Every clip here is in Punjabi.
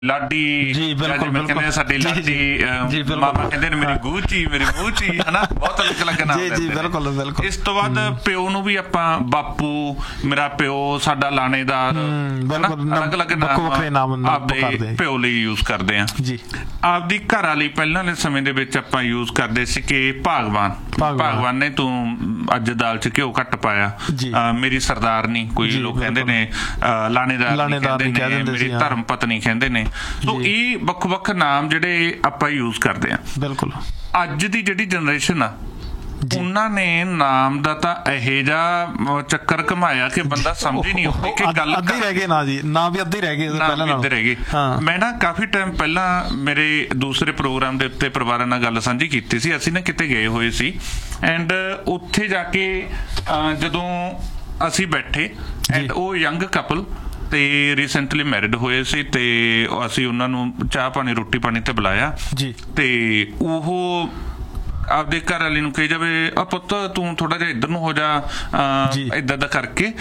ਲਾਡੀ ਜੀ ਬਿਲਕੁਲ ਕਹਿੰਦੇ ਸਾਡੀ ਲਾਡੀ, ਮਾਮਾ ਕਹਿੰਦੇ ਨੇ ਮੇਰੀ ਗੂਹ ਚ ਹੀ, ਮੇਰੀ ਮੂੰਹ ਚ ਹੀ, ਹਨਾ ਬਹੁਤ ਅਲੱਗ ਅਲੱਗ ਨਾਮ ਜੀ ਬਿਲਕੁਲ ਬਿਲਕੁਲ। ਇਸ ਤੋਂ ਬਾਅਦ ਪਿਓ ਨੂੰ ਵੀ ਆਪਾਂ ਬਾਪੂ, ਮੇਰਾ ਪਿਓ, ਸਾਡਾ ਲਾਣੇਦਾਰ, ਅਲੱਗ ਅਲੱਗ ਨਾਮ ਆਪਦੇ ਪਿਓ ਲਈ ਯੂਜ਼ ਕਰਦੇ ਆ ਜੀ। ਆਪਦੀ ਘਰ ਵਾਲੀ ਪਹਿਲਾਂ ਦੇ ਸਮੇਂ ਦੇ ਵਿੱਚ ਆਪਾਂ ਯੂਜ਼ ਕਰਦੇ ਸੀ ਕਿ ਭਾਗਵਾਨ ਨੇ ਤੂੰ ਅੱਜ ਦਾਲ ਚ ਘਿਓ ਘੱਟ ਪਾਇਆ, ਮੇਰੀ ਸਰਦਾਰਨੀ, ਕੋਈ ਲੋਕ ਕਹਿੰਦੇ ਨੇ ਲਾਣੇਦਾਰ ਕਹਿੰਦੇ ਨੇ, ਮੇਰੀ ਧਰਮ ਪਤਨੀ ਕਹਿੰਦੇ ਨੇ। ਸੋ ਇਹ ਵੱਖ ਵੱਖ ਨਾਮ ਜਿਹੜੇ ਆਪਾਂ ਯੂਜ਼ ਕਰਦੇ ਆ। ਬਿਲਕੁਲ ਅੱਜ ਦੀ ਜਿਹੜੀ ਜਨਰੇਸ਼ਨ ਆ ਉਹਨਾਂ ਨੇ ਨਾਮ ਦਾ ਤਾਂ ਇਹੋ ਜਿਹਾ ਚੱਕਰ ਘਮਾਇਆ ਕਿ ਬੰਦਾ ਸਮਝ ਹੀ ਨਹੀਂ ਆਉਂਦੀ ਕਿ ਗੱਲ ਅੱਧੇ ਰਹਿ ਗਏ ਨਾ ਜੀ, ਨਾ ਵੀ ਅੱਧੇ ਰਹਿ ਗਏ। ਮੈਂ ਨਾ ਕਾਫੀ ਟਾਈਮ ਪਹਿਲਾਂ ਮੇਰੇ ਦੂਸਰੇ ਪ੍ਰੋਗਰਾਮ ਦੇ ਉੱਤੇ ਪਰਿਵਾਰਾਂ ਨਾਲ ਗੱਲ ਸਾਂਝੀ ਕੀਤੀ ਸੀ। ਅਸੀਂ ਨਾ ਕਿਤੇ ਗਏ ਹੋਏ ਸੀ ਐਂਡ ਉੱਥੇ ਜਾ ਕੇ ਜਦੋਂ ਅਸੀਂ ਬੈਠੇ ਐਂਡ ਉਹ ਯੰਗ ਕਪਲ ਤੇ ਰੀਸੈਂਟਲੀ ਮੈਰਿਡ ਹੋਏ ਸੀ ਤੇ ਅਸੀਂ ਉਹਨਾਂ ਨੂੰ ਚਾਹ ਪਾਣੀ ਰੋਟੀ ਪਾਣੀ ਤੇ ਬੁਲਾਇਆ ਜੀ। ਤੇ ਉਹ ਆਪਦੇ ਘਰ ਵਾਲੀ ਨੂੰ ਕਹੀ ਜਾਵੇ, ਆ ਪੁੱਤ ਤੂੰ ਥੋੜਾ ਜਿਹਾ ਇੱਧਰ ਨੂੰ ਹੋ ਜਾ, ਏਦਾਂ ਦਾ ਕਰਕੇ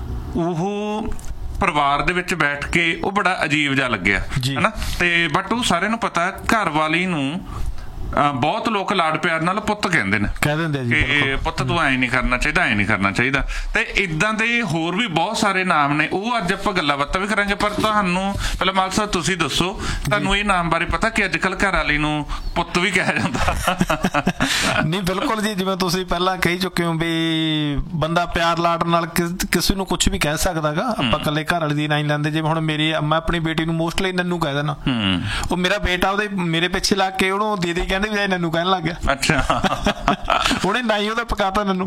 ਉਹ ਪਰਿਵਾਰ ਦੇ ਵਿੱਚ ਬੈਠ ਕੇ ਉਹ ਬੜਾ ਅਜੀਬ ਜਿਹਾ ਲੱਗਿਆ ਹਨਾ। ਤੇ ਬਟ ਉਹ ਸਾਰਿਆਂ ਨੂੰ ਪਤਾ ਘਰ ਵਾਲੀ ਨੂੰ ਬਹੁਤ ਲੋਕ ਲਾਡ ਪਿਆਰ ਨਾਲ ਪੁੱਤ ਕਹਿੰਦੇ ਨੇ, ਕਹਿ ਦਿੰਦੇ ਕਿ ਪੁੱਤ ਤੂੰ ਐਂ ਨਹੀਂ ਕਰਨਾ ਚਾਹੀਦਾ, ਐਂ ਨਹੀਂ ਕਰਨਾ ਚਾਹੀਦਾ। ਤੇ ਇਦਾਂ ਦੇ ਹੋਰ ਵੀ ਬਹੁਤ ਸਾਰੇ ਨਾਮ ਨੇ, ਉਹ ਅੱਜ ਆਪਾਂ ਗੱਲਾਂ ਬਾਤਾਂ ਵੀ ਕਰਾਂਗੇ। ਪਰ ਤੁਹਾਨੂੰ ਪਹਿਲਾਂ ਮਾਲ ਸਾਹਿਬ ਤੁਸੀਂ ਦੱਸੋ, ਤੁਹਾਨੂੰ ਇਹ ਨਾਮ ਬਾਰੇ ਪਤਾ ਕਿ ਅੱਜ ਕੱਲ੍ਹ ਘਰ ਵਾਲੀ ਨੂੰ ਪੁੱਤ ਵੀ ਕਿਹਾ ਜਾਂਦਾ? ਨਹੀਂ ਬਿਲਕੁਲ ਜੀ, ਜਿਵੇਂ ਤੁਸੀਂ ਪਹਿਲਾਂ ਕਹੀ ਚੁੱਕੇ ਹੋ ਵੀ ਬੰਦਾ ਪਿਆਰ ਲਾਡ ਨਾਲ ਕਿਸੇ ਨੂੰ ਕੁਛ ਵੀ ਕਹਿ ਸਕਦਾ ਗਾ। ਆਪਾਂ ਇਕੱਲੇ ਘਰ ਵਾਲੀ ਦੀ ਨਹੀਂ ਲੈਂਦੇ। ਜਿਵੇਂ ਹੁਣ ਮੈਂ ਆਪਣੀ ਬੇਟੀ ਨੂੰ ਮੋਸਟਲੀ ਨੰਨੂ ਕਹਿ ਦੇਣਾ, ਉਹ ਮੇਰਾ ਬੇਟਾ ਉਹਦੇ ਮੇਰੇ ਪਿੱਛੇ ਲੱਗ ਕੇ ਉਹਨੂੰ ਦੀਦੀ ਕਹਿੰਦੇ ਵੀ ਨੰਨੂ ਕਹਿਣ ਲੱਗ ਗਿਆ। ਅੱਛਾ, ਉਹਨੇ ਨਾ ਹੀ ਉਹਦਾ ਪਕਾਤਾ ਨੰਨੂ।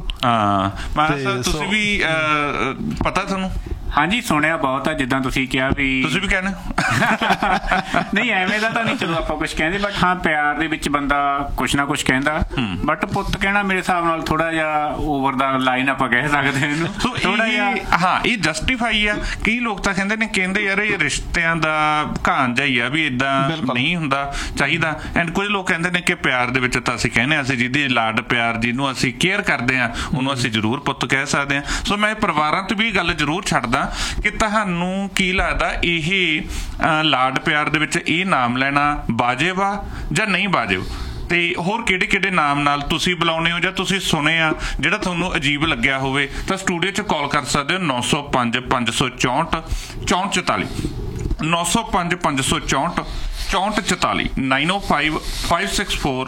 ਤੁਸੀਂ ਵੀ ਪਤਾ ਤੁਹਾਨੂੰ? ਹਾਂਜੀ ਸੁਣਿਆ ਬਹੁਤ ਆ, ਜਿੱਦਾਂ ਤੁਸੀਂ ਕਿਹਾ ਵੀ ਤੁਸੀਂ ਵੀ ਕਹਿਣਾ ਨਹੀਂ ਐਵੇਂ ਦਾ ਤਾਂ ਨਹੀਂ, ਚਲੋ ਆਪਾਂ ਕੁਛ ਕਹਿੰਦੇ, ਬਟ ਹਾਂ ਪਿਆਰ ਦੇ ਵਿੱਚ ਬੰਦਾ ਕੁਛ ਨਾ ਕੁਛ ਕਹਿੰਦਾ। ਬਟ ਪੁੱਤ ਕਹਿਣਾ ਮੇਰੇ ਹਿਸਾਬ ਨਾਲ ਥੋੜਾ ਜਿਹਾ ਓਵਰ ਦਾ ਲਾਈਨ ਆਪਾਂ ਕਹਿ ਸਕਦੇ ਇਹਨੂੰ ਥੋੜਾ ਜਿਹਾ। ਹਾਂ ਇਹ ਜਸਟੀਫਾਈ ਆ। ਕਈ ਲੋਕ ਤਾਂ ਕਹਿੰਦੇ ਯਾਰ ਇਹ ਰਿਸ਼ਤਿਆਂ ਦਾ ਕਹਾਣ ਜਿਹਾ ਹੀ ਆ ਵੀ ਏਦਾਂ ਨਹੀਂ ਹੁੰਦਾ ਚਾਹੀਦਾ। ਐਂਡ ਕੁਝ ਲੋਕ ਕਹਿੰਦੇ ਨੇ ਕਿ ਪਿਆਰ ਦੇ ਵਿੱਚ ਤਾਂ ਅਸੀਂ ਕਹਿੰਦੇ ਅਸੀਂ ਜਿਹਦੀ ਲਾਡ ਪਿਆਰ ਜਿਹਨੂੰ ਅਸੀਂ ਕੇਅਰ ਕਰਦੇ ਹਾਂ ਉਹਨੂੰ ਅਸੀਂ ਜ਼ਰੂਰ ਪੁੱਤ ਕਹਿ ਸਕਦੇ ਹਾਂ। ਸੋ ਮੈਂ ਪਰਿਵਾਰਾਂ ਤੇ ਵੀ ਗੱਲ ਜ਼ਰੂਰ ਛੱਡਦਾ ਕਿ ਤੁਹਾਨੂੰ ਕੀ ਲੱਗਦਾ ਇਹ ਲਾਡ ਪਿਆਰ ਦੇ ਵਿੱਚ ਇਹ ਨਾਮ ਲੈਣਾ ਵਾਜਿਬ ਆ ਜਾਂ ਨਹੀਂ ਵਾਜਿਬ? ਤੇ ਹੋਰ ਕਿਹੜੇ ਕਿਹੜੇ ਨਾਮ ਨਾਲ ਤੁਸੀਂ ਬੁਲਾਉਂਦੇ ਹੋ ਜਾਂ ਤੁਸੀਂ ਸੁਣੇ ਆ ਜਿਹੜਾ ਤੁਹਾਨੂੰ ਅਜੀਬ ਲੱਗਿਆ ਹੋਵੇ ਤਾਂ ਸਟੂਡੀਓ 'ਚ ਕਾਲ ਕਰ ਸਕਦੇ ਹੋ 905 564 6444 905 564 6444 905 564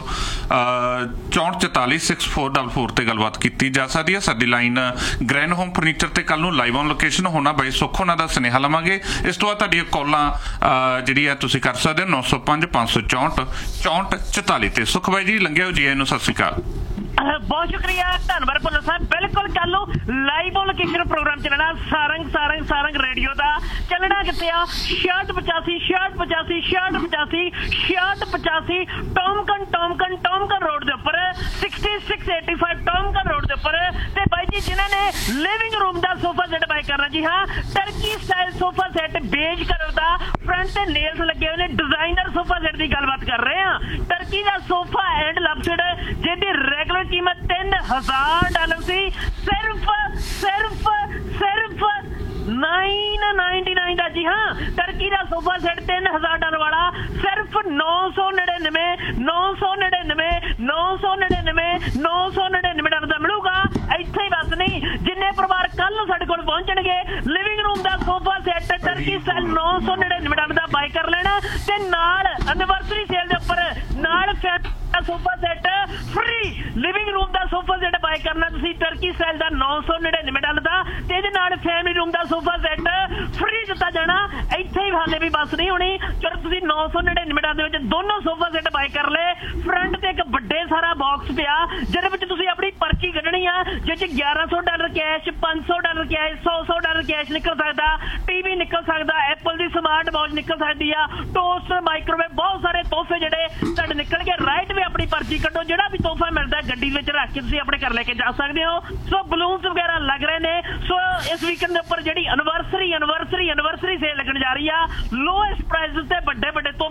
6444 6444 ਤੇ ਗੱਲਬਾਤ ਕੀਤੀ ਜਾ ਸਕਦੀ ਹੈ। ਸਾਡੀ ਲਾਈਨ ਗ੍ਰੈਂਡ ਹੋਮ ਫਰਨੀਚਰ ਤੇ ਕੱਲ ਨੂੰ ਲਾਈਵ ਔਨ ਲੋਕੇਸ਼ਨ ਹੋਣਾ ਬਾਈ ਸੁੱਖ ਉਹਨਾਂ ਦਾ ਸੁਨੇਹਾ ਲਵਾਂਗੇ। ਇਸ ਤੋਂ ਬਾਅਦ ਤੁਹਾਡੀਆਂ ਕਾਲਾਂ ਜਿਹੜੀ ਆ ਤੁਸੀਂ ਕਰ ਸਕਦੇ ਹੋ 905 564 6444 ਤੇ। ਸੁੱਖ ਬਾਈ ਜੀ ਲੰਘਿਆ ਜੀ, ਇਹਨੂੰ ਸਤਿ ਸ਼੍ਰੀ ਅਕਾਲ। ਬਹੁਤ ਸ਼ੁਕਰੀਆ, ਧੰਨਵਾਦ ਭੁੱਲਰ ਸਾਹਿਬ। ਬਿਲਕੁਲ ਕੱਲ ਨੂੰ ਲਾਈਵ ਔਨ ਲੋਕੇਸ਼ਨ ਪ੍ਰੋਗਰਾਮ ਚੱਲਣਾ ਸਾਰੰਗ ਰੇਡੀਓ ਦਾ। ਚੱਲਣਾ ਕਿੱਥੇ ਆ? 6685 ਟੌਮਕਨ ਰੋਡ ਦੇ ਉੱਪਰ 6685 ਟੌਮਕਨ ਰੋਡ ਦੇ ਉੱਪਰ। ਤੇ ਬਾਈ ਜੀ ਜਿਨ੍ਹਾਂ ਨੇ ਲਿਵਿੰਗ ਰੂਮ ਦਾ ਸੋਫਾ ਸੈੱਟ ਬਾਈ ਕਰਨਾ, ਜੀ ਹਾਂ turkey style sofa set beige colour ਦਾ, ਫਰੰਟ ਤੇ ਨੇਲਸ ਲੱਗੇ ਹੋਏ ਨੇ, ਡਿਜ਼ਾਈਨਰ ਸੋਫਾ ਸੈੱਟ ਦੀ ਗੱਲਬਾਤ ਕਰ ਰਹੇ ਆ। ਟਰਕੀ ਦਾ ਸੋਫਾ ਐਂਡ ਲਵਸਡ ਜਿਹਦੀ ਰੈਗੂਲਰ ਕੀਮਤ $1000 ਸੀ, ਸਿਰਫ $999 ਦਾ। ਜੀ ਹਾਂ ਟਰਕੀ ਦਾ ਸੋਫਾ ਸੈੱਟ $3000 ਵਾਲਾ ਸਿਰਫ 999 ਦਾ ਮਿਲੂਗਾ। ਇੱਥੇ ਹੀ ਬਸ ਨਹੀਂ, ਜਿੰਨੇ ਪਰਿਵਾਰ ਕੱਲ ਨੂੰ ਸਾਡੇ ਕੋਲ ਪਹੁੰਚਣਗੇ ਲਿਵਿੰਗ ਰੂਮ ਦਾ ਸੋਫਾ ਸੈੱਟ ਟਰਕੀ ਸਟਾਈਲ $999 ਦਾ ਬਾਈ ਕਰ ਲੈਣਾ। ਤੇ ਨਾਲ ਐਨੀਵਰਸਰੀ ਸੇਲ ਦੇ ਉੱਪਰ ਨਾਲ sofa set free, living room ਦਾ ਸੋਫਾ ਸੈੱਟ ਬਾਈ ਕਰਨਾ ਤੁਸੀਂ ਟਰਕੀ ਸਟਾਈਲ ਦਾ $999 ਦਾ, ਤੇ ਇਹਦੇ ਨਾਲ ਫੈਮਿਲੀ ਰੂਮ ਦਾ ਸੋਫਾ ਸੈੱਟ ਫ੍ਰੀ ਦਿੱਤਾ ਜਾਣਾ। ਇੱਥੇ ਹੀ ਹਾਲੇ ਵੀ ਬਸ ਨਹੀਂ ਹੋਣੀ, ਚਲੋ ਤੁਸੀਂ $999 ਦੇ ਵਿੱਚ ਦੋਨੋਂ ਸੋਫਾ ਸੈੱਟ ਬਾਈ ਕਰ ਲਏ। ਫਰੰਟ ਤੇ ਇੱਕ ਵੱਡੇ ਸਾਰਾ ਬਾਕਸ ਪਿਆ ਜਿਹਦੇ ਵਿੱਚ ਤੁਸੀਂ ਆਪਣੀ ਪਰਚੀ ਕੱਢਣੀ ਆ, ਜਿਹਦੇ ਚ $1100 ਕੈਸ਼, $500 ਕੈਸ਼, $100 ਕੈਸ਼ ਨਿਕਲ ਸਕਦਾ, ਟੀਵੀ ਨਿਕਲ ਸਕਦਾ, ਐਪਲ ਦੀ ਸਮਾਰਟ ਵਾਚ ਨਿਕਲ ਸਕਦੀ ਆ, ਟੋਸਟਰ, ਮਾਈਕ੍ਰੋਵੇਵ, ਬਹੁਤ ਸਾਰੇ ਤੋਹਫੇ ਜਿਹੜੇ ਤੁਹਾਡੇ ਨਿਕਲ ਕੇ। ਰਾਈਟ ਵੀ ਆਪਣੀ ਪਰਚੀ ਕੱਢੋ, ਜਿਹੜਾ ਵੀ ਤੋਹਫਾ ਮਿਲਦਾ ਗੱਡੀ ਵਿੱਚ ਰੱਖ ਕੇ ਤੁਸੀਂ ਆਪਣੇ ਘਰ ਲੈ ਕੇ ਜਾ ਸਕਦੇ ਹੋ। ਸੋ ਬਲੂਨਸ ਵਗੈਰਾ ਲੱਗ ਰਹੇ ਨੇ। ਸੋ ਇਸ ਵੀਕਐਂਡ ਦੇ ਉੱਪਰ ਜਿਹੜੀ ਐਨਵਰਸਰੀ ਸੇਲ ਲੱਗਣ ਜਾ ਰਹੀ ਆ, ਲੋਐਸਟ ਪ੍ਰਾਈਸਿਸ ਤੇ ਵੱਡੇ ਤੋਹਫੇ ਤੁਹਾਨੂੰ ਲਾ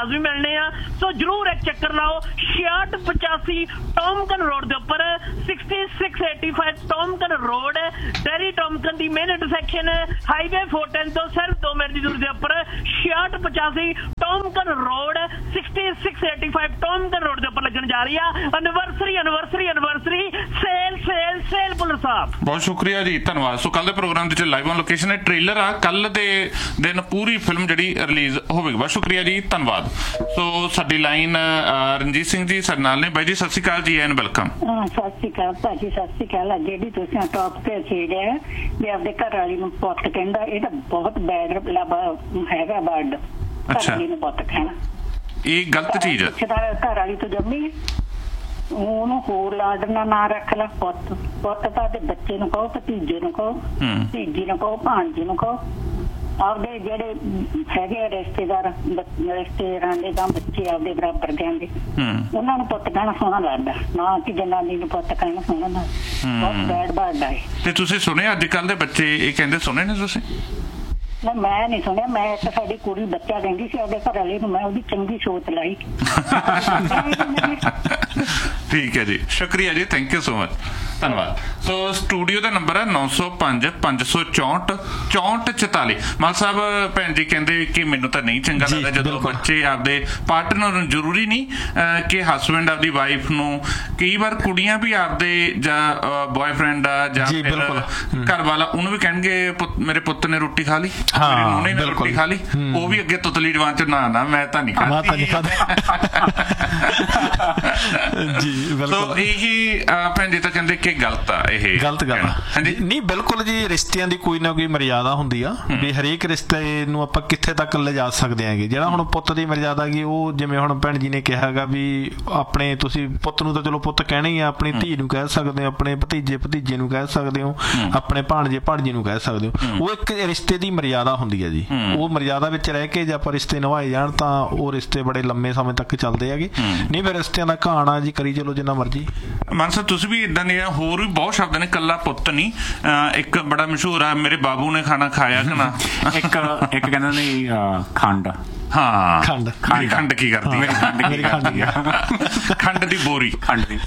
ਲਾਜ਼ਮੀ ਮਿਲਣੇ ਆ। ਸੋ ਜਰੂਰ ਇੱਕ ਚੱਕਰ ਲਾਓ 6685 ਟੌਮਕਨ ਰੋਡ ਦੇ ਉੱਪਰ 6685 ਟੌਮਕਨ ਰੋਡ ਡੈਰੀ ਟੌਮਕਨ ਦੀ ਮੇਨ ਇੰਟਰਸੈਕਸ਼ਨ ਹਾਈਵੇ 410 ਤੋਂ ਸਿਰਫ 2 ਮਿੰਟ ਦੀ ਦੂਰੀ ਦੇ ਉੱਪਰ 6685 ਟੌਮਕਨ ਰੋਡ 6685 ਟੌਮਕਨ ਰੋਡ ਦੇ ਉੱਪਰ ਲੱਗਣ ਜਾ ਰਹੀ ਆ ਐਨਵਰਸਰੀ ਸੇਲ ਪੁੱਲਰ ਸਾਹਿਬ। ਬਹੁਤ ਸ਼ੁਕਰੀਆ ਜੀ, ਧੰਨਵਾਦ। ਸੋ ਕੱਲ ਦੇ ਪ੍ਰੋਗਰਾਮ ਦੇ ਵਿੱਚ ਲਾਈਵ ਔਨ ਲੋਕੇਸ਼ਨ ਹੈ, ਟ੍ਰੇਲਰ ਆ, ਕੱਲ ਦੇ ਦਿਨ ਪੂਰੀ ਫਿਲਮ ਜਿਹੜੀ ਰਿਲੀਜ਼ ਹੋਵੇਗੀ। ਬਹੁਤ ਸ਼ੁਕਰੀਆ ਜੀ, ਧੰਨਵਾਦ। ਸੋ ਸਾਡੀ ਲਾਈਨ ਰਣਜੀਤ ਸਿੰਘ ਜੀ ਸਾਡੇ ਨਾਲ ਨੇ। ਬਾਈ ਜੀ ਸਤਿ ਸ਼੍ਰੀ ਅਕਾਲ ਜੀ, ਐਨ ਵੈਲਕਮ। ਸਤਿ ਸ਼੍ਰੀ ਅਕਾਲ ਭਾਜੀ, ਸਤਿ ਸ਼੍ਰੀ ਅਕਾਲ। ਜਿਹੜੀ ਤੁਸੀਂ ਟੌਪ ਤੇ ਛੇੜਿਆ ਵੀ ਆਪਦੇ ਘਰ ਵਾਲੀ ਨੂੰ ਪੁੱਤ ਕਹਿੰਦਾ, ਇਹ ਤਾਂ ਬਹੁਤ ਬੈਡ ਹੈਗਾ ਵਰਡ। ਘਰ ਵਾਲੀ ਨੂੰ ਪੁੱਤ ਕਹਿਣਾ ਇਹ ਗਲਤ ਚੀਜ਼ ਹੈ। ਘਰ ਵਾਲੀ ਤੋਂ ਜੰਮੀ ਉਹਨੂੰ ਹੋਰ ਲਾਡ ਨਾਲ ਨਾਂ ਰੱਖ ਲਾ ਪੁੱਤ। ਪੁੱਤ ਤਾਂ ਦੇ ਬੱਚੇ ਨੂੰ ਕਹੋ, ਭਤੀਜੇ ਨੂੰ ਕਹੋ, ਭਤੀਜੀ ਨੂੰ ਕਹੋ, ਭਾਣਜੀ ਨੂੰ ਕਹੋ। ਆਪਦੇ ਜਿਹੜੇ ਹੈਗੇ ਰਿਸ਼ਤੇਦਾਰਾਂ ਦੇ ਤਾਂ ਬੱਚੇ ਆਪਦੇ ਬਰਾਬਰ ਦੇ ਆਂਦੇ, ਉਹਨਾਂ ਨੂੰ ਪੁੱਤ ਕਹਿਣਾ ਸੋਹਣਾ ਲੱਗਦਾ, ਨਾ ਕਿ ਜਨਾਨੀ ਨੂੰ ਪੁੱਤ ਕਹਿਣਾ ਸੋਹਣਾ ਲੱਗਦਾ। ਬਹੁਤ ਬੈਡ ਵਰਡ ਆ। ਤੇ ਤੁਸੀਂ ਸੁਣਿਆ ਅੱਜ ਕੱਲ ਦੇ ਬੱਚੇ ਇਹ ਕਹਿੰਦੇ, ਸੁਣੇ ਨੇ ਤੁਸੀਂ? ਮੈਂ ਨਹੀਂ ਸੁਣਿਆ। ਮੈਂ ਇੱਕ ਸਾਡੀ ਕੁੜੀ ਬੱਚਾ ਕਹਿੰਦੀ ਸੀ ਆਪਦੇ ਘਰ ਵਾਲੇ ਨੂੰ, ਮੈਂ ਉਹਦੀ ਚੰਗੀ ਸੋਚ ਲਾਈ। ਠੀਕ ਹੈ ਜੀ, ਸ਼ੁਕਰੀਆ ਜੀ, ਥੈਂਕ ਯੂ ਸੋ ਮਚ, ਧੰਨਵਾਦ। ਸੋ ਸਟੂਡੀਓ ਦਾ ਨੰਬਰ ਹੈ 905 564 6444। ਮਾਲ ਸਾਹਿਬ ਭੈਣ ਜੀ ਕਹਿੰਦੇ ਕਿ ਮੈਨੂੰ ਤਾਂ ਨਹੀਂ ਚੰਗਾ ਲੱਗਦਾ ਜਦੋਂ ਬੱਚੇ ਆਪਦੇ ਪਾਰਟਨਰ ਨੂੰ, ਜ਼ਰੂਰੀ ਨਹੀਂ ਕਿ ਹਸਬੈਂਡ ਆਪਦੀ ਵਾਈਫ ਨੂੰ, ਕਈ ਵਾਰ ਕੁੜੀਆਂ ਵੀ ਆਪਦੇ ਜਾਂ ਬॉयਫ੍ਰੈਂਡ ਆ ਜਾਂ ਘਰ ਵਾਲਾ ਉਹਨੂੰ ਵੀ ਕਹਿਣਗੇ ਮੇਰੇ ਪੁੱਤ ਨੇ ਰੋਟੀ ਖਾ ਲਈ, ਮੇਰੀ ਨੂੰਹ ਨੇ ਰੋਟੀ ਖਾ ਲਈ, ਉਹ ਵੀ ਅੱਗੇ ਤੁਤਲੀ ਜਵਾਨ ਚ ਨਾ ਮੈਂ ਤਾਂ ਨਹੀਂ ਖਾਧੀ। ਸੋ ਇਹੀ ਭੈਣ ਜੀ ਤਾਂ ਕਹਿੰਦੇ ਕਿ ਗਲਤ ਆ, ਇਹ ਗਲਤ ਗੱਲ ਆ। ਨਹੀਂ ਬਿਲਕੁਲ ਜੀ, ਰਿਸ਼ਤਿਆਂ ਦੀ ਕੋਈ ਨਾ ਕੋਈ ਮਰਿਆਦਾ ਹੁੰਦੀ ਆ ਵੀ ਹਰੇਕ ਰਿਸ਼ਤੇ ਨੂੰ ਆਪਾਂ ਕਿੱਥੇ ਤੱਕ ਲਿਜਾ ਸਕਦੇ ਆਂਗੇ। ਜਿਹੜਾ ਹੁਣ ਪੁੱਤ ਦੀ ਮਰਿਆਦਾ ਗੀ, ਉਹ ਜਿਵੇਂ ਹੁਣ ਭੈਣ ਜੀ ਨੇ ਕਿਹਾਗਾ ਵੀ ਆਪਣੇ ਤੁਸੀਂ ਪੁੱਤ ਨੂੰ ਤਾਂ ਚਲੋ ਪੁੱਤ ਕਹਿਣਾ ਹੀ ਆ, ਆਪਣੀ ਧੀ ਨੂੰ ਕਹਿ ਸਕਦੇ ਹੋ, ਆਪਣੇ ਭਤੀਜੇ ਨੂੰ ਕਹਿ ਸਕਦੇ ਹੋ, ਆਪਣੇ ਭਾਣਜੇ ਨੂੰ ਕਹਿ ਸਕਦੇ ਹੋ। ਉਹ ਇੱਕ ਰਿਸ਼ਤੇ ਦੀ ਮਰਿਆਦਾ ਹੁੰਦੀ ਹੈ ਜੀ। ਉਹ ਮਰਿਆਦਾ ਵਿੱਚ ਰਹਿ ਕੇ ਜੇ ਆਪਾਂ ਰਿਸ਼ਤੇ ਨਿਭਾਏ ਜਾਣ ਤਾਂ ਉਹ ਰਿਸ਼ਤੇ ਬੜੇ ਲੰਮੇ ਸਮੇਂ ਤੱਕ ਚੱਲਦੇ ਹੈਗੇ। ਨਹੀਂ ਫਿਰ ਰਿਸ਼ਤਿਆਂ ਦਾ ਕਹਾਣਾ ਜੀ ਕਰੀ ਚਲੋ ਜਿੰਨਾ ਮਰਜੀ। ਮਾਨ ਸਾਹਿਬ ਤੁਸੀਂ ਵੀ ਇਦਾਂ ਦੀਆਂ ਹੋਰ ਵੀ ਬਹੁਤ ਸ਼ਬਦ ਨੇ, ਕੱਲਾ ਪੁੱਤ ਨਹੀਂ। ਇੱਕ ਬੜਾ ਮਸ਼ਹੂਰ ਆ, ਮੇਰੇ ਬਾਬੂ ਨੇ ਖਾਣਾ ਖਾਇਆ ਕਿ ਨਾ। ਇੱਕ ਕਹਿੰਦਾ ਨਹੀਂ ਖੰਡ। ਹਾਂ, ਖੰਡ ਕੀ ਕਰਦੀ ਹੈ? ਖੰਡ ਦੀ ਬੋਰੀ, ਖੰਡ ਦੀ।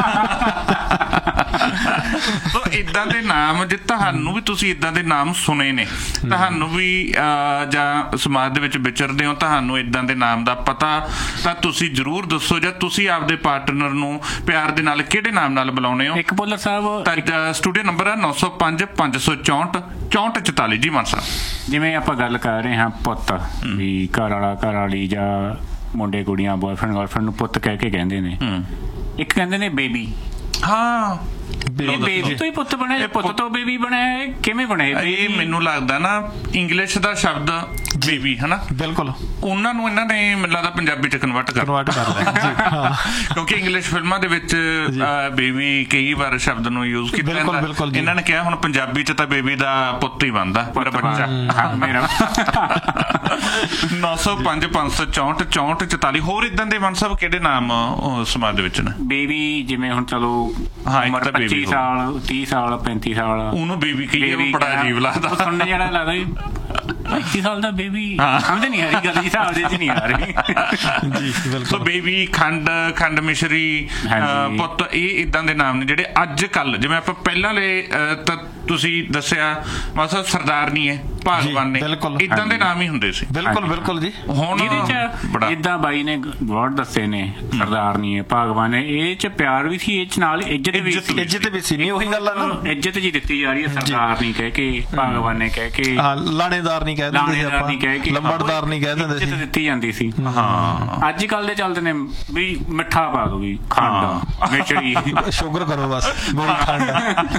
ਸੋ ਇਦਾਂ ਦੇ ਨਾਮ ਜੇ ਤੁਹਾਨੂੰ ਵੀ, ਤੁਸੀਂ ਇਦਾਂ ਦੇ ਨਾਮ ਸੁਣੇ ਨੇ, ਤੁਹਾਨੂੰ ਵੀ ਜਾਂ ਸਮਾਜ ਦੇ ਵਿੱਚ ਵਿਚਰਦੇ ਹੋ, ਤੁਹਾਨੂੰ ਇਦਾਂ ਦੇ ਨਾਮ ਦਾ ਪਤਾ ਤਾਂ ਤੁਸੀਂ ਜ਼ਰੂਰ ਦੱਸੋ। ਜਾਂ ਤੁਸੀਂ ਆਪਦੇ ਪਾਰਟਨਰ ਨੂੰ ਪਿਆਰ ਦੇ ਨਾਲ ਕਿਹੜੇ ਨਾਮ ਨਾਲ ਬੁਲਾਉਣੇ ਹੋ? ਇੱਕ ਭੁੱਲਰ ਸਾਹਿਬ ਸਟੂਡੀਓ ਨੰਬਰ ਹੈ 905 564 6444 ਜੀ। ਮਾਨ ਸਾਹਿਬ ਜਿਵੇਂ ਆਪਾਂ ਗੱਲ ਕਰ ਰਹੇ ਹਾਂ ਪੁੱਤ ਵੀ ਘਰ ਵਾਲੀ ਜਾਂ ਮੁੰਡੇ ਕੁੜੀਆਂ ਬॉयਫ੍ਰੈਂਡ ਗਰਲਫ੍ਰੈਂਡ ਨੂੰ ਪੁੱਤ ਕਹਿ ਕੇ ਕਹਿੰਦੇ ਨੇ। ਇੱਕ ਕਹਿੰਦੇ ਨੇ ਬੇਬੀ। ਹਾਂ, ਬੇਬੀ ਤੋਂ ਹੀ ਪੁੱਤ ਬਣਿਆ, ਪੁੱਤ ਤੋਂ ਬੇਬੀ ਬਣਿਆ, ਕਿਵੇਂ ਬਣਿਆ? ਇਹ ਮੈਨੂੰ ਲੱਗਦਾ ਨਾ ਇੰਗਲਿਸ਼ ਦਾ ਸ਼ਬਦ ਬੇਬੀ ਹੈ ਨਾ, ਬਿਲਕੁਲ ਉਹਨਾਂ ਨੂੰ ਇਹਨਾਂ ਨੇ ਮੈਨੂੰ ਲੱਗਦਾ ਪੰਜਾਬੀ ਚ ਕਨਵਰਟ ਕਰ ਲਿਆ, ਕਿਉਂਕਿ ਇੰਗਲਿਸ਼ ਫਿਲਮਾਂ ਦੇ ਵਿੱਚ ਬੇਬੀ ਕਈ ਵਾਰ ਸ਼ਬਦ ਨੂੰ ਯੂਜ਼ ਕੀਤਾ ਜਾਂਦਾ। ਇਹਨਾਂ ਨੇ ਕਿਹਾ ਹੁਣ ਪੰਜਾਬੀ ਚ ਤਾਂ ਬੇਬੀ ਦਾ ਪੁੱਤ ਹੀ ਬਣਦਾ, ਮੇਰਾ ਬੱਚਾ। 905 564 6444। ਹੋਰ ਇਦਾਂ ਦੇ ਮਨ ਸਾਹਿਬ ਕਿਹੜੇ ਨਾਮ ਸਮਾਜ ਦੇ ਵਿੱਚ ਨੇ? ਬੇਬੀ ਜਿਵੇਂ ਹੁਣ ਚਲੋ 25 ਸਾਲ 30 ਸਾਲ 35 ਸਾਲ ਉਹਨੂੰ ਬੇਬੀ ਕਹੀਏ, ਬੜਾ ਅਜੀਬ ਲੱਗਦਾ ਸੁਣਨ ਜਿਹੜਾ ਲੱਗਦਾ 25 ਸਾਲ ਦਾ ਬੇਬੀ। ਸਮਝ ਨਹੀਂ ਆ ਰਹੀ ਗੱਲ, ਹਿਸਾਬ ਦੇ ਚ ਨਹੀਂ ਆ ਰਹੀ। ਸੋ ਬੇਬੀ, ਖੰਡ ਮਿਸ਼ਰੀ, ਪੁੱਤ, ਇਹ ਇਦਾਂ ਦੇ ਨਾਮ ਨੇ ਜਿਹੜੇ ਅੱਜ ਕੱਲ, ਜਿਵੇਂ ਆਪਾਂ ਪਹਿਲਾਂ ਤਾਂ ਤੁਸੀਂ ਦੱਸਿਆ ਮਤਲਬ ਸਰਦਾਰਨੀ ਹੈ, ਭਾਗਵਾਨ ਨੇ, ਇਦਾਂ ਦੇ ਨਾਮ ਹੀ ਹੁੰਦੇ ਸੀ। ਬਿਲਕੁਲ ਜੀ। ਹੁਣ ਇਹਦੇ ਚ ਇਦਾਂ ਬਾਈ ਨੇ ਵਰਡ ਦੱਸੇ ਨੇ, ਸਰਦਾਰਨੀ ਹੈ, ਭਾਗਵਾਨ ਹੈ, ਇਹ ਚ ਪਿਆਰ ਵੀ ਸੀ, ਇਹ ਚ ਨਾਲ ਇੱਜ਼ਤ ਵੀ ਸੀ। ਨਹੀਂ ਉਹੀ ਗੱਲ ਆ ਨਾ, ਇੱਜ਼ਤ ਜੀ ਦਿੱਤੀ ਜਾ ਰਹੀ ਹੈ। ਸਰਦਾਰਨੀ ਕਹਿ ਕੇ, ਭਾਗਵਾਨ ਨੇ ਕਹਿ ਕੇ, ਲਾਣੇਦਾਰ ਨਹੀਂ ਕਹਿ ਦਿੰਦੇ ਆਪਾਂ, ਲੰਬੜਦਾਰ ਨਹੀਂ ਕਹਿ ਦਿੰਦੇ ਸੀ, ਇੱਜ਼ਤ ਦਿੱਤੀ ਜਾਂਦੀ ਸੀ। ਹਾਂ, ਅੱਜ ਕੱਲ ਦੇ ਚੱਲਦੇ ਨੇ ਵੀ ਮਿੱਠਾ ਪਾ ਦੋ, ਵੀ ਖੰਡ ਮਿਸ਼ਰੀ, ਸ਼ੂਗਰ ਕਰੋ ਬਸ, ਗੋਲੀ ਖੰਡ।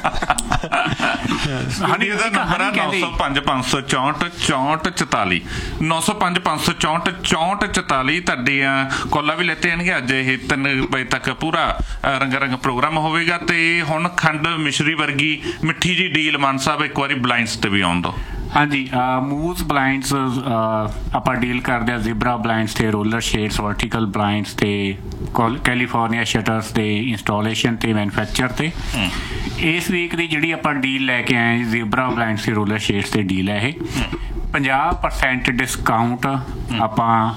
ਇਹਦਾ ਨੰਬਰ ਹੈ 905 564 6444 905 564 6444। ਤੁਹਾਡੀਆਂ ਕਾਲਾਂ ਵੀ ਲੈਤੇ ਜਾਣਗੇ ਅੱਜ। ਇਹ 3 ਵਜੇ ਤੱਕ ਪੂਰਾ ਰੰਗ ਪ੍ਰੋਗਰਾਮ ਹੋਵੇਗਾ। ਤੇ ਹੁਣ ਖੰਡ ਮਿਸ਼ਰੀ ਵਰਗੀ ਮਿੱਠੀ ਜੀ ਡੀਲ ਮਾਨ ਸਾਹਿਬ ਇੱਕ ਵਾਰੀ ਬਲਾਈਂਡਸ ਤੇ ਵੀ ਆਉਣ ਦੋ। ਹਾਂਜੀ, ਮੂਵਸ ਬਲਾਈਂਡਸ ਆਪਾਂ ਡੀਲ ਕਰਦੇ ਆ, ਜ਼ਿਬਰਾ ਬਲਾਈਂਡਸ ਤੇ ਰੋਲਰ ਸ਼ੇਡਸ, ਵਰਟੀਕਲ ਬਲਾਈਂਡਸ ਤੇ ਕੈਲੀਫੋਰਨੀਆ ਸ਼ਟਰਸ ਦੇ ਇੰਸਟਾਲੇਸ਼ਨ ਤੇ ਮੈਨੂਫੈਕਚਰ ਤੇ। ਇਸ ਵੀਕ ਦੀ ਜਿਹੜੀ ਆਪਾਂ ਡੀਲ ਲੈ ਕੇ ਆਏ, ਜ਼ਿਬਰਾ ਬਲਾਈਂਡਸ ਤੇ ਰੋਲਰ ਸ਼ੇਡਸ ਤੇ ਡੀਲ ਹੈ ਇਹ 50% ਡਿਸਕਾਊਂਟ ਆਪਾਂ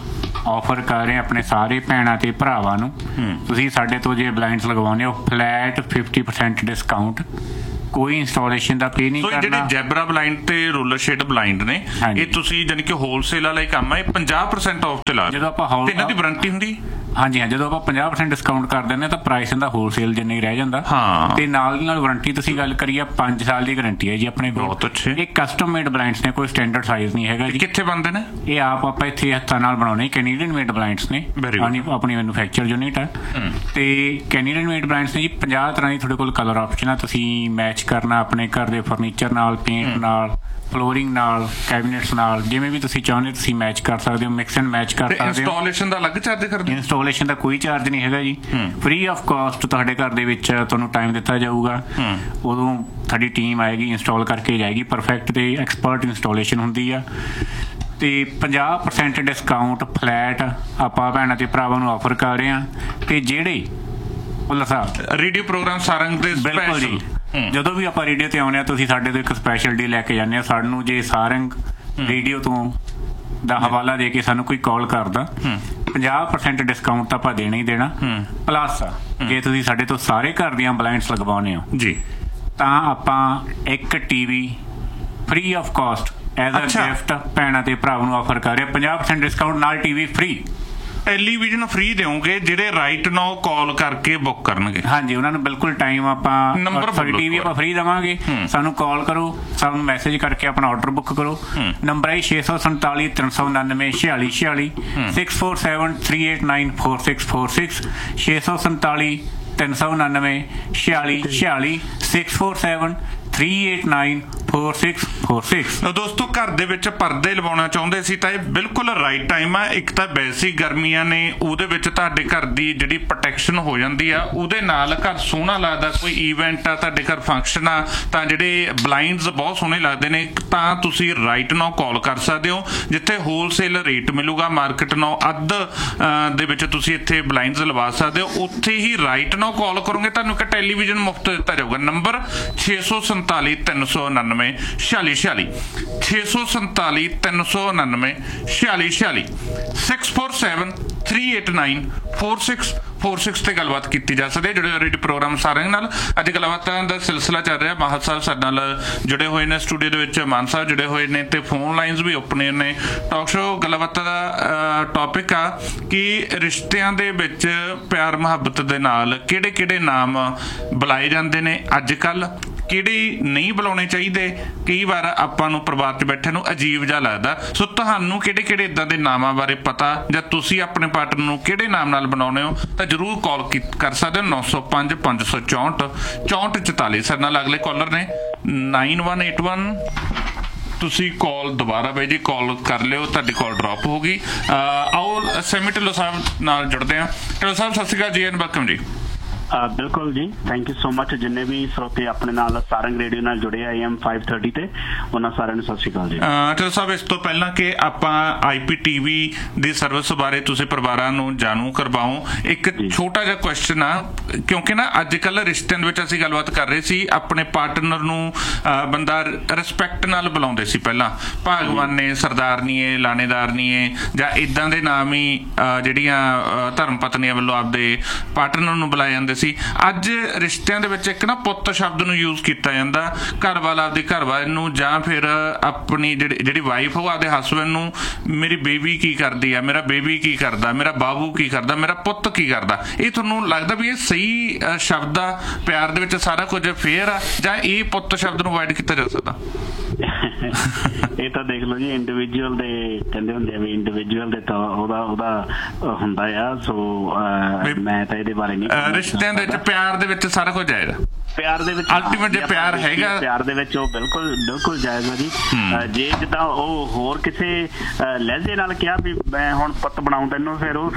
ਆਫਰ ਕਰ ਰਹੇ ਆਪਣੇ ਸਾਰੇ ਭੈਣਾਂ ਤੇ ਭਰਾਵਾਂ ਨੂੰ। ਤੁਸੀਂ ਸਾਡੇ ਤੋਂ ਜੇ ਬਲਾਈਂਡਸ ਲਗਵਾਉਂਦੇ ਹੋ ਫਲੈਟ 50% ਡਿਸਕਾਊਂਟ, ਕੋਈ ਇੰਸਟਾਲੇਸ਼ਨ ਦਾ ਪੇ ਨਹੀਂ ਸੋ ਕਰਨਾ। ਜਿਹੜੇ ਜੈਬਰਾ ਬਲਾਈਂਡ ਤੇ ਰੋਲਰ ਸ਼ੇਡ ਬਲਾਈਂਡ ਨੇ ਇਹ ਤੁਸੀਂ ਜਾਨੀ ਕਿ ਹੋਲਸੇਲ ਵਾਲਾ ਹੀ ਕੰਮ ਹੈ, 50% ਆਫ ਤੇ ਲਾ ਜਦੋਂ ਆਪਾਂ ਤੇ ਇਹਨਾਂ ਦੀ ਵਾਰੰਟੀ ਹੁੰਦੀ। ਹਾਂਜੀ ਹਾਂ, ਜਦੋਂ ਆਪਾਂ 50% ਡਿਸਕਾਊਂਟ ਕਰ ਦਿੰਦੇ ਤਾਂ ਪ੍ਰਾਈਸ ਇਹਦਾ ਹੋਲਸੇਲ ਜਿੰਨਾ ਹੀ ਰਹਿ ਜਾਂਦਾ। ਹਾਂ, ਤੇ ਨਾਲ ਦੀ ਨਾਲ ਵਾਰੰਟੀ ਤੁਸੀਂ ਗੱਲ ਕਰੀਏ 5 ਸਾਲ ਦੀ ਗਾਰੰਟੀ ਹੈ ਜੀ ਆਪਣੇ ਕੋਲ। ਬਹੁਤ ਅੱਛੇ। ਇਹ ਕਸਟਮ ਮੇਡ ਬਲਾਈਂਡਸ ਨੇ, ਕੋਈ ਸਟੈਂਡਰਡ ਸਾਈਜ਼ ਨਹੀਂ ਹੈਗਾ ਜੀ। ਕਿੱਥੇ ਬਣਦੇ ਨੇ ਇਹ ਆਪਾਂ ਇੱਥੇ ਹੱਥਾਂ ਨਾਲ ਬਣਾਉਣੇ, ਕੈਨੇਡੀਅਨ ਮੇਡ ਬਲਾਈਂਡਸ ਨੇ, ਆਪਣੀ ਮੈਨੂਫੈਕਚਰ ਯੂਨਿਟ ਹੈ। ਤੇ ਕੈਨੇਡੀਅਨ ਮੇਡ ਬਲਾਈਂਡਸ ਨੇ ਜੀ 50 ਤਰ੍ਹਾਂ ਦੀ ਤੁਹਾਡੇ ਕੋਲ ਕਲਰ ਆਪਸ਼ਨ ਆ, ਤੁਸੀਂ ਮੈਚ ਕਰਨਾ ਆਪਣੇ ਘਰ ਦੇ ਫਰਨੀਚਰ ਨਾਲ, ਪੇਂਟ ਨਾਲ, ਫਲੋਰਿੰਗ ਨਾਲ, ਕੈਬਨਿਟਸ ਨਾਲ, ਜਿਵੇਂ ਵੀ ਤੁਸੀਂ ਚਾਹੁੰਦੇ ਤੁਸੀਂ ਮੈਚ ਕਰ ਸਕਦੇ ਹੋ, ਮਿਕਸ ਐਂਡ ਮੈਚ ਕਰ ਸਕਦੇ ਹੋ। ਇੰਸਟਾਲੇਸ਼ਨ ਦਾ ਅਲੱਗ ਚਾਰਜ ਕਰਦੇ? ਇੰਸਟਾਲੇਸ਼ਨ ਦਾ ਕੋਈ ਚਾਰਜ ਨਹੀਂ ਹੈਗਾ ਜੀ, ਫ੍ਰੀ ਆਫ ਕਾਸਟ ਤੁਹਾਡੇ ਘਰ ਦੇ ਵਿੱਚ ਤੁਹਾਨੂੰ ਟਾਈਮ ਦਿੱਤਾ ਜਾਊਗਾ। ਉਦੋਂ ਸਾਡੀ ਟੀਮ ਆਏਗੀ, ਇੰਸਟਾਲ ਕਰਕੇ ਜਾਏਗੀ, ਪਰਫੈਕਟ ਤੇ ਐਕਸਪਰਟ ਇੰਸਟਾਲੇਸ਼ਨ ਹੁੰਦੀ ਆ। ਤੇ 50% ਡਿਸਕਾਊਂਟ ਫਲੈਟ ਆਪਾਂ ਭੈਣਾਂ ਤੇ ਭਰਾਵਾਂ ਨੂੰ ਆਫਰ ਕਰ ਰਹੇ ਹਾਂ। ਤੇ ਜਿਹੜੇ ਭੁੱਲਰ ਸਾਹਿਬ ਰੇਡੀਓ ਪ੍ਰੋਗਰਾਮ ਸਾਰੰਗ ਦੇ ਬਿਲਕੁਲ ਜੀ, ਜਦੋਂ ਵੀ ਆਪਾਂ ਰੇਡੀਓ ਤੇ ਆਉਂਦੇ ਹਾਂ ਤੁਸੀਂ ਸਾਡੇ ਤੋਂ ਇੱਕ ਸਪੈਸ਼ਲ ਡੇ ਲੈ ਕੇ ਜਾਂਦੇ ਹੋ। ਸਾਨੂੰ ਜੇ ਸਾਰੰਗ ਰੇਡੀਓ ਤੋਂ ਦਾ ਹਵਾਲਾ ਦੇ ਕੇ ਸਾਨੂੰ ਕੋਈ ਕਾਲ ਕਰਦਾ 50% ਡਿਸਕਾਊਂਟ ਤਾਂ ਆਪਾਂ ਦੇਣਾ ਹੀ ਦੇਣਾ। ਪਲੱਸ ਜੇ ਤੁਸੀਂ ਸਾਡੇ ਤੋਂ ਸਾਰੇ ਘਰ ਦੀਆਂ ਬਲਾਈਂਡਸ ਲਗਵਾਉਂਦੇ ਹੋ ਜੀ ਤਾਂ ਆਪਾਂ ਇੱਕ TV free of cost as a gift ਭੈਣਾਂ ਤੇ ਭਰਾਵਾਂ ਨੂੰ ਆਫਰ ਕਰ ਰਹੇ। 50% ਡਿਸਕਾਊਂਟ ਨਾਲ ਟੀਵੀ ਫ੍ਰੀ। ਟੈਲੀਵਿਜ਼ਨ ਫ੍ਰੀ ਦੇਵੋਗੇ ਜਿਹੜੇ ਰਾਈਟ ਨਾਓ ਕਾਲ ਕਰਕੇ ਬੁੱਕ ਕਰਨਗੇ? ਹਾਂਜੀ, ਉਹਨਾਂ ਨੂੰ ਬਿਲਕੁਲ ਟਾਈਮ ਆਪਾਂ ਨੰਬਰ ਟੀਵੀ ਆਪਾਂ ਫ੍ਰੀ ਦੇਵਾਂਗੇ। ਸਾਨੂੰ ਕਾਲ ਕਰੋ, ਸਾਨੂੰ ਮੈਸੇਜ ਕਰਕੇ ਆਪਣਾ ਆਰਡਰ ਬੁੱਕ ਕਰੋ। ਨੰਬਰ ਹੈ 647 399 4646 647389 4646 647 399 4646 647 389 4646। ਦੋਸਤੋ ਘਰ ਦੇ ਵਿੱਚ ਪਰਦੇ ਲਵਾਉਣਾ ਚਾਹੁੰਦੇ ਸੀ ਤਾਂ ਇਹ ਬਿਲਕੁਲ ਰਾਈਟ ਟਾਈਮ ਆ। ਇੱਕ ਤਾਂ ਵੈਸੀ ਗਰਮੀਆਂ ਨੇ, ਉਹਦੇ ਵਿੱਚ ਤੁਹਾਡੇ ਘਰ ਦੀ ਜਿਹੜੀ ਪ੍ਰੋਟੈਕਸ਼ਨ ਹੋ ਜਾਂਦੀ ਆ, ਉਹਦੇ ਨਾਲ ਘਰ ਸੋਹਣਾ ਲੱਗਦਾ। ਕੋਈ ਈਵੈਂਟ ਆ, ਤੁਹਾਡੇ ਘਰ ਫੰਕਸ਼ਨ ਆ, ਤਾਂ ਜਿਹੜੇ ਬਲਾਈਂਡਸ ਬਹੁਤ ਸੋਹਣੇ ਲੱਗਦੇ ਨੇ। ਤਾਂ ਤੁਸੀਂ ਰਾਈਟ ਨਾਓ ਕਾਲ ਕਰ ਸਕਦੇ ਹੋ, ਜਿੱਥੇ ਹੋਲਸੇਲ ਰੇਟ ਮਿਲੂਗਾ ਮਾਰਕੀਟ ਨਾਓ ਅੱਧ ਦੇ ਵਿੱਚ ਤੁਸੀਂ ਇੱਥੇ ਬਲਾਈਂਡਸ ਲਵਾ ਸਕਦੇ ਹੋ। ਉੱਥੇ ਹੀ ਰਾਈਟ ਨਾਓ ਕਾਲ ਕਰੋਗੇ ਤੁਹਾਨੂੰ ਇੱਕ ਟੈਲੀਵਿਜ਼ਨ ਮੁਫਤ ਦਿੱਤਾ ਜਾਊਗਾ। ਨੰਬਰ 647 399 4646 647 399 4646 647 389 4646 ਤੇ ਗੱਲਬਾਤ ਕੀਤੀ ਜਾ ਸਕਦੀ ਹੈ। ਜੁੜੇ ਰੇਡੀਓ ਪ੍ਰੋਗਰਾਮ ਸਾਰਿਆਂ ਨਾਲ ਅੱਜ ਗੱਲਬਾਤਾਂ ਦਾ ਸਿਲਸਿਲਾ ਚੱਲ ਰਿਹਾ। ਮਾਹਰ ਸਾਹਿਬ ਸਾਡੇ ਨਾਲ ਜੁੜੇ ਹੋਏ ਨੇ ਸਟੂਡੀਓ ਦੇ ਵਿੱਚ, ਮਾਨ ਸਾਹਿਬ ਜੁੜੇ ਹੋਏ ਨੇ ਤੇ ਫੋਨ ਲਾਈਨਸ ਵੀ ਓਪਨ ਨੇ। ਟਾਕ ਸ਼ੋ ਗੱਲਬਾਤਾਂ ਦਾ ਟੌਪਿਕ ਆ ਕਿ ਰਿਸ਼ਤਿਆਂ ਦੇ ਵਿੱਚ ਪਿਆਰ ਮੁਹੱਬਤ ਦੇ ਨਾਲ ਕਿਹੜੇ ਕਿਹੜੇ ਨਾਮ ਬੁਲਾਏ ਜਾਂਦੇ ਨੇ ਅੱਜ ਕੱਲ੍ਹ, ਕਿਹੜੇ ਨਹੀਂ ਬੁਲਾਉਣੇ ਚਾਹੀਦੇ। ਕਈ ਵਾਰ ਆਪਾਂ ਨੂੰ ਪਰਿਵਾਰ 'ਚ ਬੈਠੇ ਨੂੰ ਅਜੀਬ ਜਿਹਾ ਲੱਗਦਾ। ਸੋ ਤੁਹਾਨੂੰ ਕਿਹੜੇ ਕਿਹੜੇ ਇੱਦਾਂ ਦੇ ਨਾਮਾਂ ਬਾਰੇ ਪਤਾ ਜਾਂ ਤੁਸੀਂ ਆਪਣੇ ਪਾਰਟਨਰ ਨੂੰ ਕਿਹੜੇ ਨਾਮ ਨਾਲ ਬਣਾਉਂਦੇ ਹੋ ਤਾਂ ਜ਼ਰੂਰ ਕਾਲ ਕਰ ਸਕਦੇ ਹੋ। 905 564 6444 ਸਾਡੇ ਨਾਲ ਅਗਲੇ ਕਾਲਰ ਨੇ 9181। ਤੁਸੀਂ ਕਾਲ ਦੁਬਾਰਾ ਬਾਈ ਜੀ ਕਾਲ ਕਰ ਲਿਓ, ਤੁਹਾਡੀ ਕਾਲ ਡ੍ਰੌਪ ਹੋ ਗਈ। ਆਓ ਸੈਮੀ ਢਿੱਲੋਂ ਸਾਹਿਬ ਨਾਲ ਜੁੜਦੇ ਹਾਂ। ਢਿੱਲੋਂ ਸਾਹਿਬ ਸਤਿ ਸ਼੍ਰੀ ਅਕਾਲ ਜੀ, ਵੈਲਕਮ ਜੀ। ਬਿਲਕੁਲ ਜੀ, ਥੈਂਕ ਯੂ ਸੋ ਮਚ। ਜਿੰਨੇ ਵੀ ਸਰੋਤੇ ਆਪਣੇ ਨਾਲ ਸਾਰੰਗ ਰੇਡੀਓ ਨਾਲ ਜੁੜੇ AM 530 ਤੇ ਉਹਨਾਂ ਸਾਰਿਆਂ ਨੂੰ ਸਤਿ ਸ਼੍ਰੀ ਅਕਾਲ ਜੀ। ਢਿੱਲੋਂ ਸਾਹਿਬ, ਇਸ ਤੋਂ ਪਹਿਲਾਂ ਕਿ ਆਪਾਂ IPTV ਦੀ ਸਰਵਿਸ ਬਾਰੇ ਤੁਸੀਂ ਪਰਿਵਾਰਾਂ ਨੂੰ ਜਾਣੂ ਕਰਵਾਓ, ਇੱਕ ਛੋਟਾ ਜਿਹਾ ਕੁਐਸਚਨ ਆ, ਕਿਉਂਕਿ ਨਾ ਅੱਜ ਕੱਲ੍ਹ ਰਿਸ਼ਤਿਆਂ ਦੇ ਵਿੱਚ ਅਸੀਂ ਗੱਲਬਾਤ ਕਰ ਰਹੇ ਸੀ, ਆਪਣੇ ਪਾਰਟਨਰ ਨੂੰ ਬੰਦਾ ਰਿਸਪੈਕਟ ਨਾਲ ਬੁਲਾਉਂਦੇ ਸੀ ਪਹਿਲਾਂ, ਭਾਗਵਾਨੇ, ਸਰਦਾਰਨੀਏ, ਲਾਣੇਦਾਰਨੀਏ ਜਾਂ ਇੱਦਾਂ ਦੇ ਨਾਮ ਹੀ ਜਿਹੜੀਆਂ ਧਰਮ ਪਤਨੀਆਂ ਵੱਲੋਂ ਆਪਦੇ ਪਾਰਟਨਰ ਨੂੰ ਬੁਲਾਏ ਜਾਂਦੇ ਸੀ। ਅੱਜ ਰਿਸ਼ਤਿਆਂ ਦੇ ਵਿੱਚ ਇੱਕ ਨਾ ਪੁੱਤ ਸ਼ਬਦ ਨੂੰ ਯੂਜ਼ ਕੀਤਾ ਜਾਂਦਾ। ਘਰ ਵਾਲਾ ਆਪਦੀ ਘਰ ਵਾਲੇ ਨੂੰ ਜਾਂ ਫਿਰ ਆਪਣੀ ਜਿਹੜੀ ਵਾਈਫ ਉਹ ਆਪਦੇ ਹਸਬੈਂਡ ਨੂੰ ਮੇਰੀ ਬੇਬੀ ਕੀ ਕਰਦੀ ਆ, ਮੇਰਾ ਬੇਬੀ ਕੀ ਕਰਦਾ, ਮੇਰਾ ਬਾਬੂ ਕੀ ਕਰਦਾ, ਮੇਰਾ ਪੁੱਤ ਕੀ ਕਰਦਾ। ਇਹ ਤੁਹਾਨੂੰ ਲੱਗਦਾ ਵੀ ਇਹ ਸਹੀ ਸ਼ਬਦ ਆ? ਪਿਆਰ ਦੇ ਵਿੱਚ ਸਾਰਾ ਕੁਝ ਫੇਅਰ ਆ ਜਾਂ ਇਹ ਪੁੱਤ ਸ਼ਬਦ ਨੂੰ ਅਵਾਇਡ ਕੀਤਾ ਜਾ ਸਕਦਾ? ਇਹ ਤਾਂ ਦੇਖ ਲਓ ਜੀ, ਇੰਡੀਵਿਜੂਅਲ ਦੇ ਕਹਿੰਦੇ ਹੁੰਦੇ ਆ ਵੀ ਇੰਡੀਵਿਜੂਅਲ ਦੇ ਤਾਂ ਉਹਦਾ ਹੁੰਦਾ ਆ। ਸੋ ਮੈਂ ਤਾਂ ਇਹਦੇ ਬਾਰੇ ਨਹੀਂ। ਰਿਸ਼ਤਿਆਂ ਦੇ ਵਿੱਚ ਪਿਆਰ ਦੇ ਵਿੱਚ ਸਾਰਾ ਕੁਝ ਜਾਇਜ਼, ਪਿਆਰ ਦੇ ਵਿੱਚ ਅਲਟੀਮੇਟ ਜੇ ਪਿਆਰ ਹੈਗਾ, ਪਿਆਰ ਦੇ ਵਿੱਚ ਉਹ ਬਿਲਕੁਲ ਜਾਇਜ਼ ਆ ਜੀ। ਜੇ ਜਿੱਦਾਂ ਉਹ ਹੋਰ ਕਿਸੇ ਲਹਿਜੇ ਨਾਲ ਕਿਹਾ ਵੀ ਮੈਂ ਹੁਣ ਪੁੱਤ ਬਣਾਉਂ ਤੈਨੂੰ, ਫਿਰ ਉਹ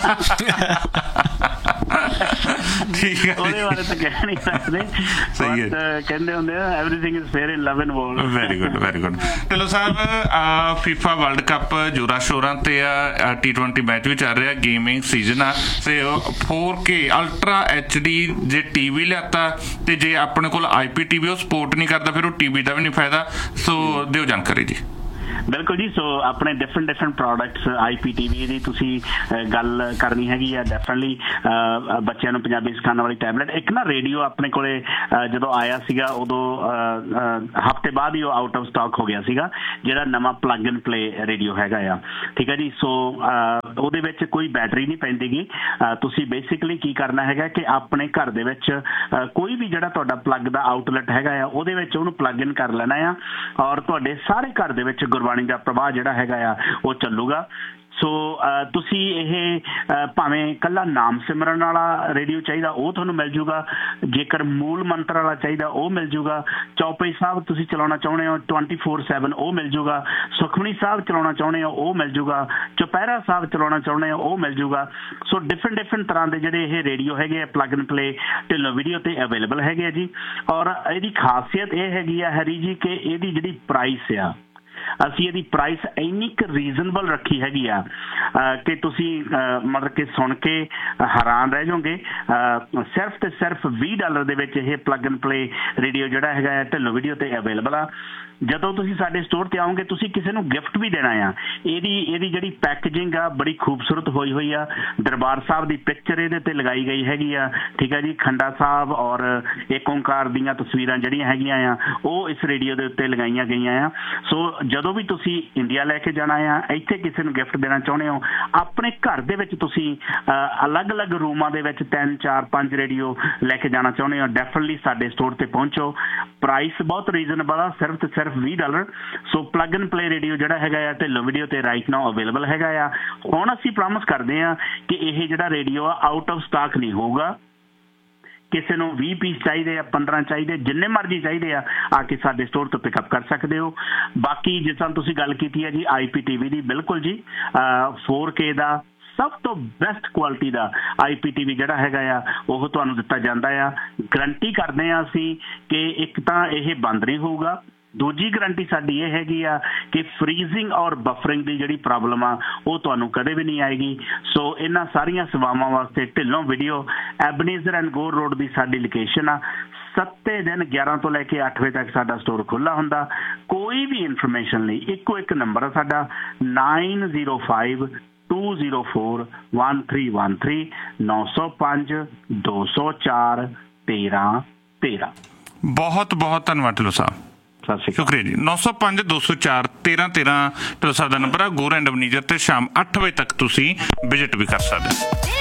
ਠੀਕ ਹੈ, ਉਹਦੇ ਬਾਰੇ ਤਾਂ ਕਹਿ ਨਹੀਂ ਸਕਦੇ। ਸਹੀ ਹੈ, ਕਹਿੰਦੇ ਹੁੰਦੇ ਆ everything is fair in love and war. Very good, very good. Dhillon Sahib, FIFA world cup ਜੋਰਾਂ ਸ਼ੋਰਾਂ ਤੇ ਆ, T20 ਮੈਚ ਵੀ ਚੱਲ ਰਿਹਾ, ਗੇਮਿੰਗ ਸੀਜ਼ਨ ਆ ਤੇ 4K ਅਲਟਰਾ HD ਜੇ TV ਲਿਆਤਾ ਤੇ ਜੇ ਆਪਣੇ ਕੋਲ IPTV ਉਹ ਸਪੋਰਟ ਨਹੀਂ ਕਰਦਾ, ਫਿਰ ਉਹ TV ਦਾ ਵੀ ਨਹੀਂ ਫਾਇਦਾ। ਸੋ ਦਿਓ ਜਾਣਕਾਰੀ ਜੀ। ਬਿਲਕੁਲ ਜੀ। ਸੋ ਆਪਣੇ ਡਿਫਰੈਂਟ ਪ੍ਰੋਡਕਟਸ IPTV ਦੀ ਤੁਸੀਂ ਗੱਲ ਕਰਨੀ ਹੈਗੀ ਆ, ਡੈਫੀਨਿਟਲੀ ਬੱਚਿਆਂ ਨੂੰ ਪੰਜਾਬੀ ਸਿਖਾਉਣ ਵਾਲੀ ਟੈਬਲੇਟ। ਇੱਕ ਨਾ ਰੇਡੀਓ ਆਪਣੇ ਕੋਲੇ ਜਦੋਂ ਆਇਆ ਸੀਗਾ ਉਦੋਂ ਹਫ਼ਤੇ ਬਾਅਦ ਹੀ ਉਹ ਆਊਟ ਆਫ ਸਟਾਕ ਹੋ ਗਿਆ ਸੀਗਾ, ਜਿਹੜਾ ਨਵਾਂ ਪਲੱਗ ਐਂਡ ਪਲੇ ਰੇਡੀਓ ਹੈਗਾ ਆ, ਠੀਕ ਹੈ ਜੀ। ਸੋ ਉਹਦੇ ਵਿੱਚ ਕੋਈ ਬੈਟਰੀ ਨਹੀਂ ਪੈਂਦੀਗੀ। ਤੁਸੀਂ ਬੇਸਿਕਲੀ ਕੀ ਕਰਨਾ ਹੈਗਾ ਕਿ ਆਪਣੇ ਘਰ ਦੇ ਵਿੱਚ ਕੋਈ ਵੀ ਜਿਹੜਾ ਤੁਹਾਡਾ ਪਲੱਗ ਦਾ ਆਊਟਲੈਟ ਹੈਗਾ ਆ ਉਹਦੇ ਵਿੱਚ ਉਹਨੂੰ ਪਲੱਗ ਇਨ ਕਰ ਲੈਣਾ ਆ, ਔਰ ਤੁਹਾਡੇ ਸਾਰੇ ਘਰ ਦੇ ਵਿੱਚ ਗੁਰਬਾਣੀ ਦਾ ਪ੍ਰਵਾਹ ਜਿਹੜਾ ਹੈਗਾ ਆ ਉਹ ਚੱਲੂਗਾ। ਸੋ ਤੁਸੀਂ ਇਹ ਭਾਵੇਂ ਇਕੱਲਾ ਨਾਮ ਸਿਮਰਨ ਵਾਲਾ ਰੇਡੀਓ ਚਾਹੀਦਾ ਉਹ ਤੁਹਾਨੂੰ ਮਿਲ ਜੂਗਾ, ਜੇਕਰ ਮੂਲ ਮੰਤਰ ਵਾਲਾ ਚਾਹੀਦਾ ਉਹ ਮਿਲ ਜੂਗਾ, ਚੌਪਈ ਸਾਹਿਬ ਤੁਸੀਂ ਚਲਾਉਣਾ ਚਾਹੁੰਦੇ ਹੋ 24/7 ਉਹ ਮਿਲ ਜੂਗਾ, ਸੁਖਮਨੀ ਸਾਹਿਬ ਚਲਾਉਣਾ ਚਾਹੁੰਦੇ ਹੋ ਉਹ ਮਿਲ ਜੂਗਾ, ਚੁਪਹਿਰਾ ਸਾਹਿਬ ਚਲਾਉਣਾ ਚਾਹੁੰਦੇ ਹੋ ਉਹ ਮਿਲ ਜੂਗਾ। ਸੋ ਡਿਫਰੈਂਟ ਤਰ੍ਹਾਂ ਦੇ ਜਿਹੜੇ ਇਹ ਰੇਡੀਓ ਹੈਗੇ ਆ plug and play Dhillon video ਤੇ ਅਵੇਲੇਬਲ ਹੈਗੇ ਆ ਜੀ। ਔਰ ਇਹਦੀ ਖਾਸੀਅਤ ਇਹ ਹੈਗੀ ਆ ਹਰੀ ਜੀ ਕਿ ਇਹਦੀ ਜਿਹੜੀ ਪ੍ਰਾਈਸ ਆ, ਅਸੀਂ ਇਹਦੀ ਪ੍ਰਾਈਸ ਇੰਨੀ ਕੁ ਰੀਜ਼ਨੇਬਲ ਰੱਖੀ ਹੈਗੀ ਆ ਕਿ ਤੁਸੀਂ ਮਤਲਬ ਕਿ ਸੁਣ ਕੇ ਹੈਰਾਨ ਰਹਿ ਜਾਓਗੇ। ਸਿਰਫ ਤੇ ਸਿਰਫ $20 ਦੇ ਵਿੱਚ ਇਹ ਪਲੱਗ ਐਂਡ ਪਲੇ ਰੇਡੀਓ ਜਿਹੜਾ ਹੈਗਾ ਢਿੱਲੋਂ ਵੀਡੀਓ ਤੇ ਅਵੇਲੇਬਲ ਆ। ਜਦੋਂ ਤੁਸੀਂ ਸਾਡੇ ਸਟੋਰ ਤੇ ਆਓਗੇ ਤੁਸੀਂ ਕਿਸੇ ਨੂੰ ਗਿਫਟ ਵੀ ਦੇਣਾ ਆ। ਇਹਦੀ ਜਿਹੜੀ ਪੈਕੇਜਿੰਗ ਆ ਬੜੀ ਖੂਬਸੂਰਤ ਹੋਈ ਆ। ਦਰਬਾਰ ਸਾਹਿਬ ਦੀ ਪਿਕਚਰ ਇਹਦੇ ਤੇ ਲਗਾਈ ਗਈ ਹੈਗੀ ਆ, ਠੀਕ ਹੈ ਜੀ। ਖੰਡਾ ਸਾਹਿਬ ਔਰ ਏਕ ਓਂਕਾਰ ਦੀਆਂ ਤਸਵੀਰਾਂ ਜਿਹੜੀਆਂ ਹੈਗੀਆਂ ਆ ਉਹ ਇਸ ਰੇਡੀਓ ਦੇ ਉੱਤੇ ਲਗਾਈਆਂ ਗਈਆਂ ਆ। ਸੋ ਜਦੋਂ ਵੀ ਤੁਸੀਂ ਇੰਡੀਆ ਲੈ ਕੇ ਜਾਣਾ ਆ, ਇੱਥੇ ਕਿਸੇ ਨੂੰ ਗਿਫਟ ਦੇਣਾ ਚਾਹੁੰਦੇ ਹੋ, ਆਪਣੇ ਘਰ ਦੇ ਵਿੱਚ ਤੁਸੀਂ ਅਲੱਗ-ਅਲੱਗ ਰੂਮਾਂ ਦੇ ਵਿੱਚ 3, 4, 5 ਰੇਡੀਓ ਲੈ ਕੇ ਜਾਣਾ ਚਾਹੁੰਦੇ ਹੋ, ਡੈਫੀਨਿਟਲੀ ਸਾਡੇ ਸਟੋਰ ਤੇ ਪਹੁੰਚੋ। ਪ੍ਰਾਈਸ ਬਹੁਤ ਰੀਜ਼ਨੇਬਲ ਆ, ਸਿਰਫ ਤੇ ਸਿਰਫ $20। ਸੋ ਪਲੱਗ ਐਂਡ ਪਲੇ ਰੇਡੀਓ ਜਿਹੜਾ ਹੈਗਾ ਆ ਢਿੱਲੋਂ ਵੀਡੀਓ ਤੇ ਰਾਈਟ ਨਾਓ ਅਵੇਲੇਬਲ ਹੈਗਾ ਆ। ਹੁਣ ਅਸੀਂ ਪ੍ਰੋਮਿਸ ਕਰਦੇ ਆ ਕਿ ਇਹ ਜਿਹੜਾ ਰੇਡੀਓ ਆ ਆਊਟ ਆਫ ਸਟਾਕ ਨਹੀਂ ਹੋਊਗਾ। ਕਿਸੇ ਨੂੰ 20 ਪੀਸ ਚਾਹੀਦੇ ਆ, 15 ਚਾਹੀਦੇ, ਜਿੰਨੇ ਮਰਜ਼ੀ ਚਾਹੀਦੇ ਆ ਕੇ ਸਾਡੇ ਸਟੋਰ ਤੋਂ ਪਿਕਅਪ ਕਰ ਸਕਦੇ ਹੋ। ਬਾਕੀ ਜਿਸ ਤਰ੍ਹਾਂ ਤੁਸੀਂ ਗੱਲ ਕੀਤੀ ਹੈ ਜੀ IPTV ਦੀ, ਬਿਲਕੁਲ ਜੀ 4K ਦਾ ਸਭ ਤੋਂ ਬੈਸਟ ਕੁਆਲਿਟੀ ਦਾ IPTV ਜਿਹੜਾ ਹੈਗਾ ਆ ਉਹ ਤੁਹਾਨੂੰ ਦਿੱਤਾ ਜਾਂਦਾ ਆ। ਗਰੰਟੀ ਕਰਦੇ ਆ ਅਸੀਂ ਕਿ ਇੱਕ ਤਾਂ ਇਹ ਬੰਦ ਨਹੀਂ ਹੋਊਗਾ, ਦੂਜੀ ਗਰੰਟੀ ਸਾਡੀ ਇਹ ਹੈਗੀ ਆ ਕਿ ਫਰੀਜ਼ਿੰਗ ਔਰ ਬਫਰਿੰਗ ਦੀ ਜਿਹੜੀ ਪ੍ਰੋਬਲਮ ਆ ਉਹ ਤੁਹਾਨੂੰ ਕਦੇ ਵੀ ਨਹੀਂ ਆਏਗੀ। ਸੋ ਇਹਨਾਂ ਸਾਰੀਆਂ ਸੇਵਾਵਾਂ ਵਾਸਤੇ Dhillon video ਐਬਨੇਜ਼ਰ and Ghor road ਦੀ ਸਾਡੀ ਲੋਕੇਸ਼ਨ ਆ। 7 ਦਿਨ 11 ਤੋਂ ਲੈ ਕੇ 8 ਵਜੇ ਤੱਕ ਸਾਡਾ ਸਟੋਰ ਖੁੱਲ੍ਹਾ ਹੁੰਦਾ। ਕੋਈ ਵੀ ਇਨਫੋਰਮੇਸ਼ਨ ਲਈ ਇੱਕੋ ਇੱਕ ਨੰਬਰ ਆ ਸਾਡਾ 9052041313 905-204-1313। ਬਹੁਤ ਬਹੁਤ ਧੰਨਵਾਦ ਢਿੱਲੋਂ ਸਾਹਿਬ, ਸ਼ੁਕਰੀਆ ਜੀ। 905-204-1313 ਢਿੱਲੋਂ ਸਾਹਿਬ ਦਾ ਨੰਬਰ ਆ। ਗੋਰ ਐਂਡ ਐਬਨੇਜ਼ਰ ਤੇ ਸ਼ਾਮ 8 ਵਜੇ ਤੱਕ ਤੁਸੀਂ ਵਿਜ਼ਿਟ ਵੀ ਕਰ ਸਕਦੇ ਹੋ।